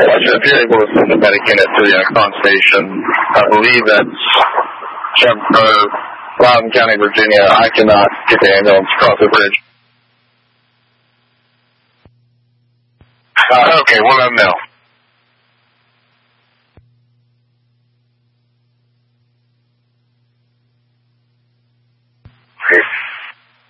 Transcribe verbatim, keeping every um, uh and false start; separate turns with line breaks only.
So if you're able to send the medic unit to the Exxon station, I believe that's Chevron, Loudoun County, Virginia. I cannot get the ambulance across the bridge.
Uh, okay, we'll let them know.